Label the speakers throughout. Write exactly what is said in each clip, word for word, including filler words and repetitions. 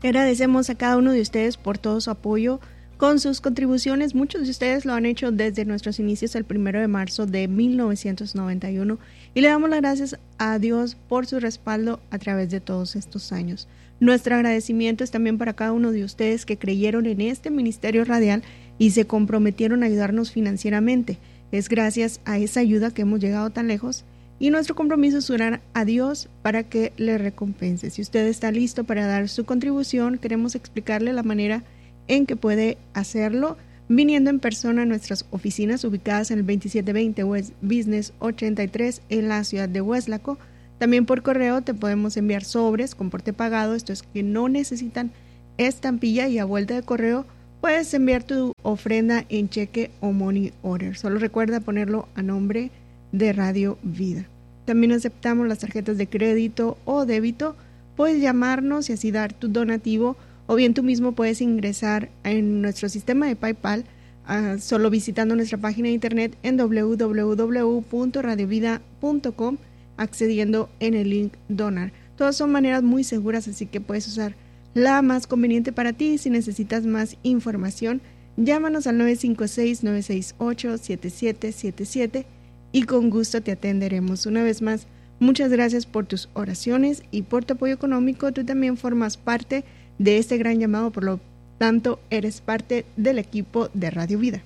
Speaker 1: Agradecemos a cada uno de ustedes por todo su apoyo con sus contribuciones. Muchos de ustedes lo han hecho desde nuestros inicios el primero de marzo de mil novecientos noventa y uno y le damos las gracias a Dios por su respaldo a través de todos estos años. Nuestro agradecimiento es también para cada uno de ustedes que creyeron en este ministerio radial y se comprometieron a ayudarnos financieramente. Es gracias a esa ayuda que hemos llegado tan lejos y nuestro compromiso es orar a Dios para que le recompense. Si usted está listo para dar su contribución, queremos explicarle la manera en que puede hacerlo viniendo en persona a nuestras oficinas ubicadas en el veintisiete veinte West Business ochenta y tres en la ciudad de Hueslaco. También por correo te podemos enviar sobres con porte pagado, esto es que no necesitan estampilla, y a vuelta de correo puedes enviar tu ofrenda en cheque o money order. Solo recuerda ponerlo a nombre de Radio Vida. También aceptamos las tarjetas de crédito o débito. Puedes llamarnos y así dar tu donativo, o bien tú mismo puedes ingresar en nuestro sistema de PayPal uh, solo visitando nuestra página de internet en doble u doble u doble u punto radio vida punto com, accediendo en el link donar. Todas son maneras muy seguras, así que puedes usar la más conveniente para ti. Si necesitas más información, llámanos al nueve cinco seis, nueve seis ocho, siete siete siete siete y con gusto te atenderemos. Una vez más, muchas gracias por tus oraciones y por tu apoyo económico. Tú también formas parte de este gran llamado, por lo tanto eres parte del equipo de Radio Vida.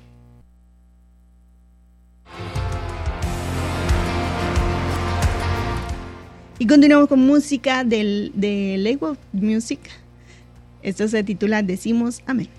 Speaker 1: Y continuamos con música del, de Lake Music. Esto se titula Decimos Amén.